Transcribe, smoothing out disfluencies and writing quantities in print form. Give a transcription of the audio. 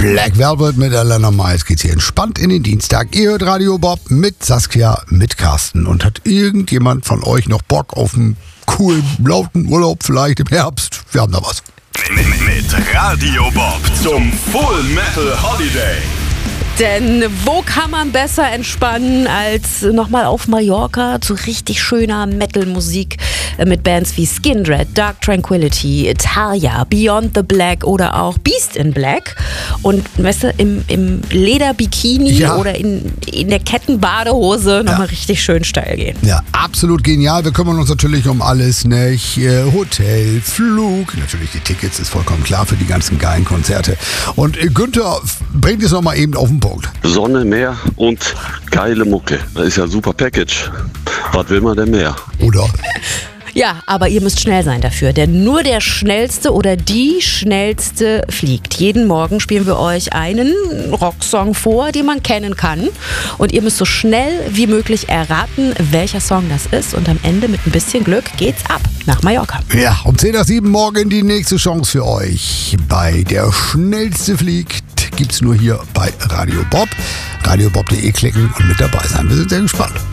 Black Velvet mit Alana Miles geht's hier entspannt in den Dienstag. Ihr hört Radio Bob mit Saskia, mit Carsten. Und hat irgendjemand von euch noch Bock auf einen coolen, lauten Urlaub vielleicht im Herbst? Wir haben da was. Mit Radio Bob zum Full Metal Holiday. Denn wo kann man besser entspannen als nochmal auf Mallorca zu richtig schöner Metal-Musik mit Bands wie Skindred, Dark Tranquillity, Italia, Beyond the Black oder auch Beast in Black. Und weißt du, im Lederbikini oder in der Kettenbadehose nochmal richtig schön steil gehen. Ja, absolut genial. Wir kümmern uns natürlich um alles, nicht? Hotel, Flug, natürlich die Tickets, ist vollkommen klar für die ganzen geilen Konzerte. Und Günther bringt es nochmal eben auf den Punkt. Sonne, Meer und geile Mucke. Das ist ja ein super Package. Was will man denn mehr? Oder? Ja, aber ihr müsst schnell sein dafür, denn nur der Schnellste oder die Schnellste fliegt. Jeden Morgen spielen wir euch einen Rocksong vor, den man kennen kann. Und ihr müsst so schnell wie möglich erraten, welcher Song das ist. Und am Ende mit ein bisschen Glück geht's ab nach Mallorca. Ja, um 10:07 morgen die nächste Chance für euch. Bei der Schnellste fliegt gibt's nur hier bei Radio Bob. radiobob.de klicken und mit dabei sein. Wir sind sehr gespannt.